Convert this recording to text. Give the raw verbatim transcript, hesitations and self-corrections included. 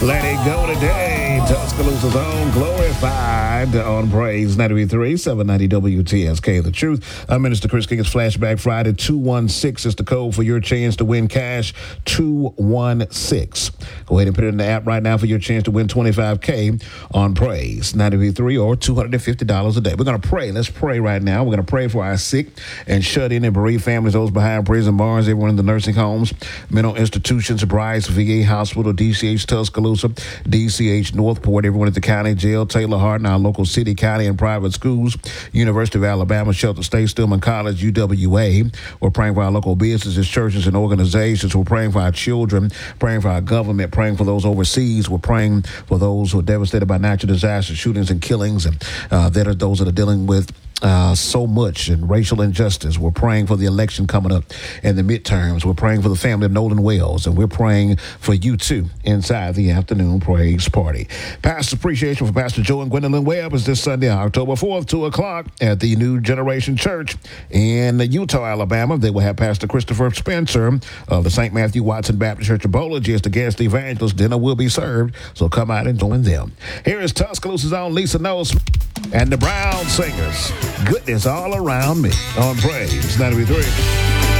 Let it go today. Tuscaloosa's own Glorified on Praise ninety-three, seven ninety W T S K. The Truth. I'm Minister Chris King. It's Flashback Friday. two one six is the code for your chance to win cash. two one six. Go ahead and put it in the app right now for your chance to win twenty-five K on Praise ninety-three or two hundred fifty dollars a day. We're going to pray. Let's pray right now. We're going to pray for our sick and shut in and bereaved families, those behind prison bars, everyone in the nursing homes, mental institutions, Bryce, V A Hospital, D C H Tuscaloosa, D C H Northport, everyone at the county jail, Taylor Hardin, our local city, county, and private schools, University of Alabama, Shelter State, Stillman College, U W A. We're praying for our local businesses, churches, and organizations. We're praying for our children, praying for our government, praying for those overseas. We're praying for those who are devastated by natural disasters, shootings, and killings, and uh, that are those that are dealing with Uh, so much and racial injustice. We're praying for the election coming up and the midterms. We're praying for the family of Nolan Wells, and we're praying for you too inside the afternoon praise party. Pastor appreciation for Pastor Joe and Gwendolyn Webb is this Sunday, October fourth, two o'clock at the New Generation Church in Utah, Alabama. They will have Pastor Christopher Spencer of the Saint Matthew Watson Baptist Church Apology as the guest evangelist. Dinner will be served, so come out and join them. Here is Tuscaloosa's own Lisa Knowles and the Brown Singers. Goodness all around me on Praise ninety-three.